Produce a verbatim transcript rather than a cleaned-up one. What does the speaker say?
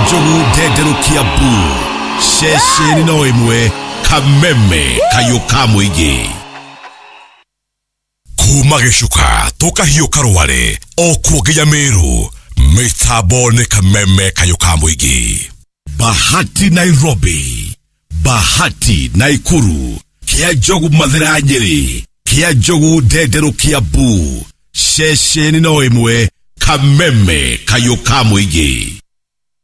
Njogu Dedero Kiabu Sheshe nino imwe Kameme Kayoka Muigi Kumageshuka Toka hiyo Karoware Okuogeya Meru Mitabone Kameme Kayoka Muigi Bahati Nairobi Bahati Naikuru Kiajogu Mathira Nyeri Kiajogu Dedero Kiabu Sheshe nino imwe Kameme Kayoka Muigi